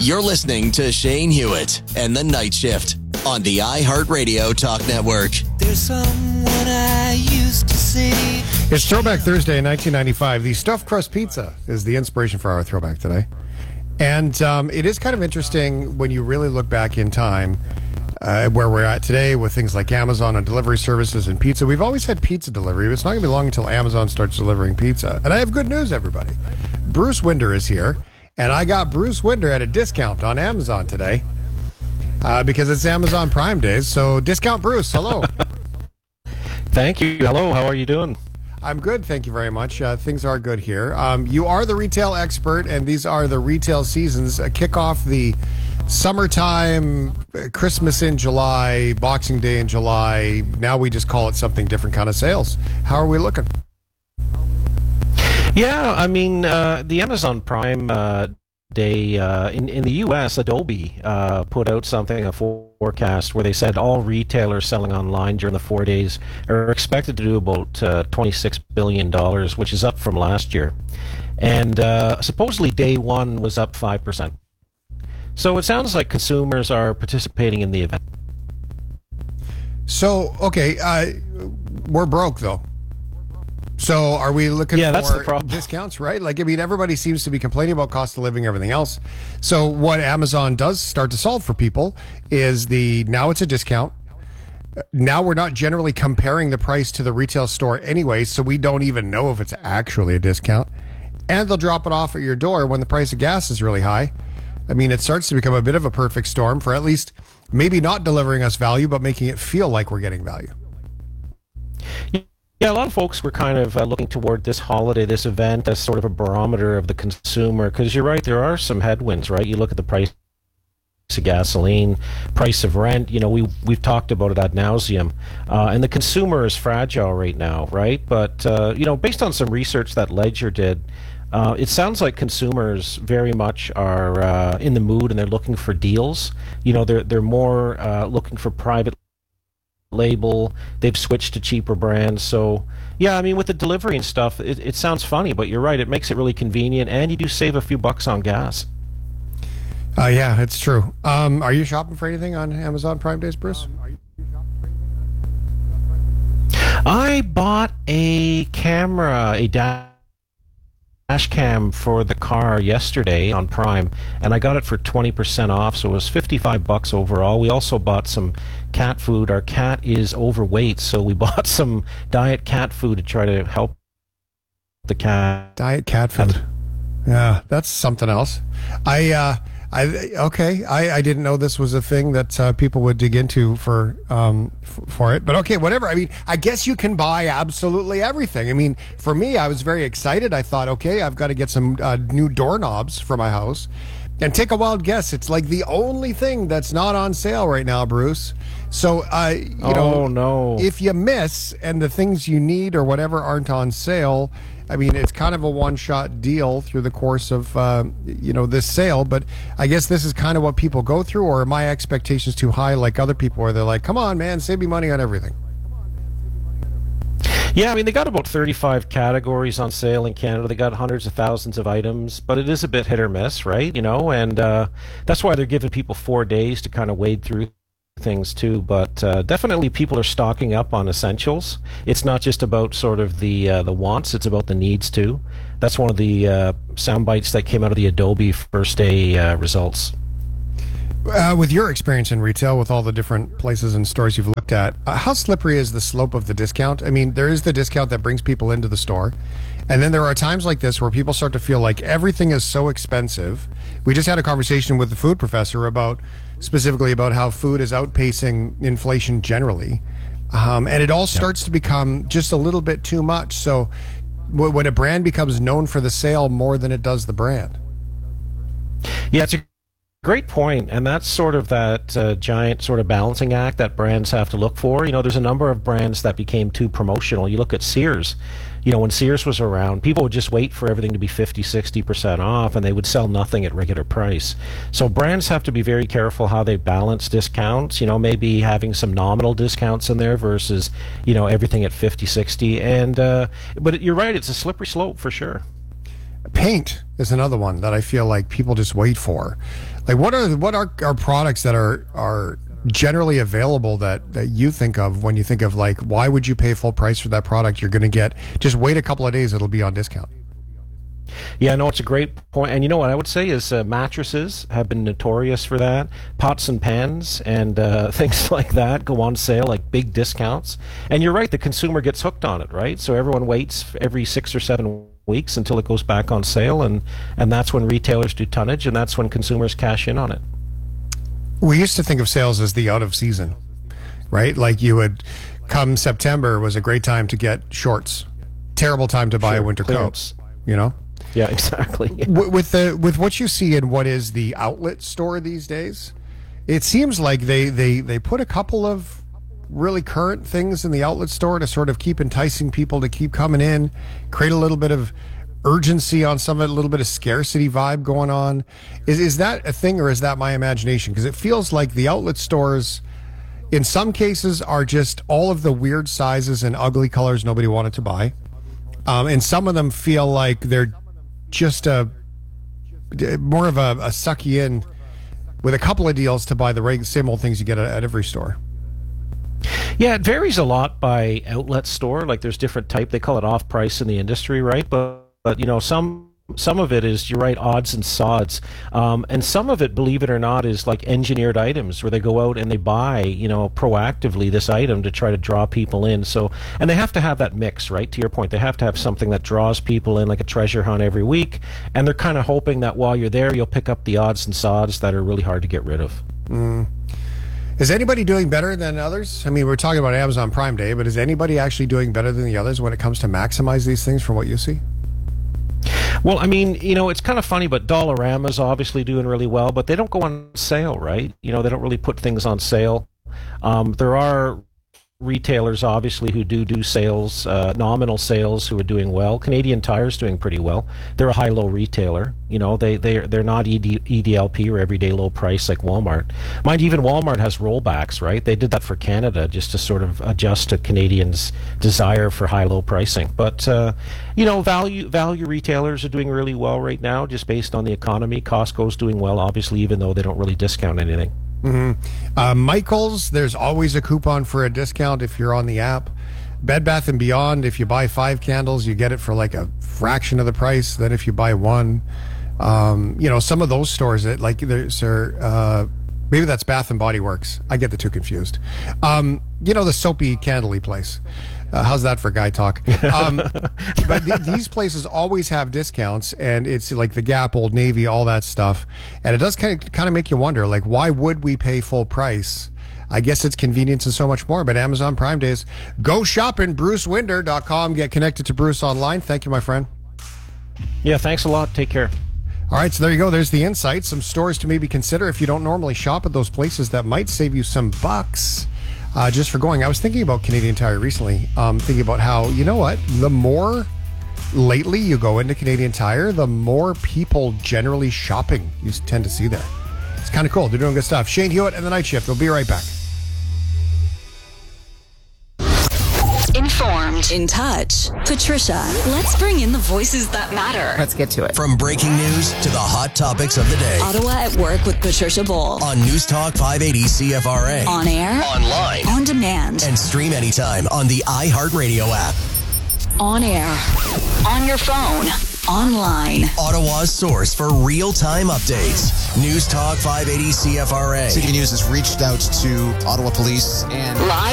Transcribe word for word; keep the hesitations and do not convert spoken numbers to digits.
You're listening to Shane Hewitt and the Night Shift on the iHeartRadio Talk Network. There's someone I used to see. It's Throwback Thursday in nineteen ninety-five. The stuffed crust pizza is the inspiration for our throwback today. And um, it is kind of interesting when you really look back in time uh, where we're at today with things like Amazon and delivery services and pizza. We've always had pizza delivery, but it's not going to be long until Amazon starts delivering pizza. And I have good news, everybody. Bruce Winder is here, and I got Bruce Winder at a discount on Amazon today uh, because it's Amazon Prime Days. So discount Bruce, hello. Thank you. Hello, how are you doing? I'm good, thank you very much. Uh, things are good here. Um, you are the retail expert, and these are the retail seasons. Uh, kick off the summertime, uh, Christmas in July, Boxing Day in July. Now we just call it something different kind of sales. How are we looking? Yeah, I mean, uh, the Amazon Prime uh, Day uh, in, in the U S, Adobe uh, put out something, a forecast, where they said all retailers selling online during the four days are expected to do about uh, twenty-six billion dollars, which is up from last year. And uh, supposedly day one was up five percent. So it sounds like consumers are participating in the event. So, okay, uh, we're broke, though. So are we looking yeah, for that's the problem. discounts, right? Like, I mean, everybody seems to be complaining about cost of living, everything else. So what Amazon does start to solve for people is the, now it's a discount. Now we're not generally comparing the price to the retail store anyway, so we don't even know if it's actually a discount. And they'll drop it off at your door when the price of gas is really high. I mean, it starts to become a bit of a perfect storm for at least maybe not delivering us value, but making it feel like we're getting value. Yeah, a lot of folks were kind of uh, looking toward this holiday, this event, as sort of a barometer of the consumer, because you're right, there are some headwinds, right? You look at the price of gasoline, price of rent, you know, we, we've talked about it ad nauseum, uh, and the consumer is fragile right now, right? But, uh, you know, based on some research that Ledger did, uh, it sounds like consumers very much are uh, in the mood and they're looking for deals. You know, they're, they're more uh, looking for private label. They've switched to cheaper brands. So yeah, I mean, with the delivery and stuff, it, it sounds funny, but you're right, it makes it really convenient, and you do save a few bucks on gas. Uh, yeah, it's true. Um, are you shopping for anything on Amazon Prime Days, Bruce? I bought a camera, a dash cam for the car yesterday on Prime, and I got it for twenty percent off, so it was fifty-five bucks overall. We also bought some cat food. Our cat is overweight, so we bought some diet cat food to try to help the cat. Diet cat food. Yeah, that's something else. I, uh, I okay. I, I didn't know this was a thing that uh, people would dig into for um f- for it. But okay, whatever. I mean, I guess you can buy absolutely everything. I mean, for me, I was very excited. I thought, okay, I've got to get some uh, new doorknobs for my house. And take a wild guess. It's like the only thing that's not on sale right now, Bruce. So, uh, you oh, know, no. if you miss and the things you need or whatever aren't on sale, I mean, it's kind of a one-shot deal through the course of, uh, you know, this sale. But I guess this is kind of what people go through, or are my expectations too high like other people where they're like, come on, man, save me money on everything? Yeah, I mean, they got about thirty-five categories on sale in Canada. They got hundreds of thousands of items, but it is a bit hit or miss, right? You know, and uh, that's why they're giving people four days to kind of wade through things too. But uh, definitely people are stocking up on essentials. It's not just about sort of the uh, the wants, it's about the needs too. That's one of the uh, sound bites that came out of the Adobe first day uh, results. Uh, with your experience in retail, with all the different places and stores you've looked at, uh, how slippery is the slope of the discount? I mean, there is the discount that brings people into the store. And then there are times like this where people start to feel like everything is so expensive. We just had a conversation with the food professor about, specifically about how food is outpacing inflation generally. Um, and it all starts yep. to become just a little bit too much. So w- when a brand becomes known for the sale more than it does the brand. Yeah, it's a great point, and that's sort of that uh, giant sort of balancing act that brands have to look for. You know, there's a number of brands that became too promotional. You look at Sears. You know, when Sears was around, people would just wait for everything to be fifty, sixty percent off, and they would sell nothing at regular price. So brands have to be very careful how they balance discounts, you know, maybe having some nominal discounts in there versus, you know, everything at fifty, sixty. And, uh, but you're right, it's a slippery slope for sure. paint is another one that I feel like people just wait for. Like, what are what are, are products that are are generally available that, that you think of when you think of, like, why would you pay full price for that product you're going to get? Just wait a couple of days, it'll be on discount. Yeah, no, it's a great point. And you know what I would say is uh, mattresses have been notorious for that. Pots and pans and uh, things like that go on sale, like big discounts. And you're right, the consumer gets hooked on it, right? So everyone waits every six or seven weeks until it goes back on sale, and, and that's when retailers do tonnage, and that's when consumers cash in on it. We used to think of sales as the out of season, right? Like, you would come September was a great time to get shorts, terrible time to buy Sure, a winter clearance. coat, you know? Yeah, exactly. With with the with what you see in what is the outlet store these days, it seems like they, they, they put a couple of really current things in the outlet store to sort of keep enticing people to keep coming in, create a little bit of urgency on some of it, a little bit of scarcity vibe going on. Is is that a thing, or is that my imagination? Because it feels like the outlet stores, in some cases, are just all of the weird sizes and ugly colors nobody wanted to buy. Um, and some of them feel like they're just a more of a, a suck you in with a couple of deals to buy the regular same old things you get at, at every store. Yeah, it varies a lot by outlet store. Like, there's different type. They call it off price in the industry, right? But but you know, some some of it is, you're right, odds and sods, um, and some of it, believe it or not, is like engineered items where they go out and they buy, you know, proactively this item to try to draw people in. So, and they have to have that mix, right? To your point, they have to have something that draws people in, like a treasure hunt every week, and they're kind of hoping that while you're there, you'll pick up the odds and sods that are really hard to get rid of. Mm. Is anybody doing better than others? I mean, we're talking about Amazon Prime Day, but is anybody actually doing better than the others when it comes to maximize these things from what you see? Well, I mean, you know, it's kind of funny, but Dollarama's obviously doing really well, but they don't go on sale, right? You know, they don't really put things on sale. Um, there are retailers, obviously, who do do sales, uh, nominal sales, who are doing well. Canadian Tire's doing pretty well. They're a high-low retailer. You know, they, they're, they're not E D, E D L P or everyday low price like Walmart. Mind you, even Walmart has rollbacks, right? They did that for Canada just to sort of adjust to Canadians' desire for high-low pricing. But, uh, you know, value value retailers are doing really well right now, just based on the economy. Costco's doing well, obviously, even though they don't really discount anything. Mm-hmm. Uh, Michael's, there's always a coupon for a discount if you're on the app. Bed Bath and Beyond, if you buy five candles, you get it for like a fraction of the price than if you buy one. Um, you know, some of those stores that like there's uh, maybe that's Bath and Body Works. I get the two confused. Um, you know, the soapy candle-y place. Uh, how's that for guy talk? Um, but th- these places always have discounts, and it's like the Gap, Old Navy, all that stuff. And it does kind of kind of make you wonder, like, why would we pay full price? I guess it's convenience and so much more. But Amazon Prime Days, go shopping, bruce winder dot com. Get connected to Bruce online. Thank you, my friend. Yeah, thanks a lot. Take care. All right, so there you go. There's the insight. Some stores to maybe consider if you don't normally shop at those places that might save you some bucks. Uh, just for going. I was thinking about Canadian Tire recently, um, thinking about how, you know what, the more lately you go into Canadian Tire, the more people generally shopping you tend to see there. It's kind of cool. They're doing good stuff. Shane Hewitt and the Night Shift. We'll be right back. Informed, in touch. Patricia, let's bring in the voices that matter. Let's get to it. From breaking news to the hot topics of the day. Ottawa at Work with Patricia Bowl. On News Talk five eighty C F R A. On air. Online. On demand. And stream anytime on the iHeartRadio app. On air. On your phone. Online. Ottawa's source for real-time updates. News Talk five eighty C F R A. C T V News has reached out to Ottawa Police and Live